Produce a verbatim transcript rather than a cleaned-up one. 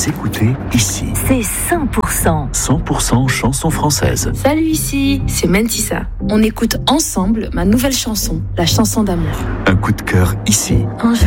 Vous écoutez ici. C'est cent pour cent. cent pour cent chansons françaises. Salut, ici, c'est Mentissa. On écoute ensemble ma nouvelle chanson, la chanson d'amour. Un coup de cœur ici. Un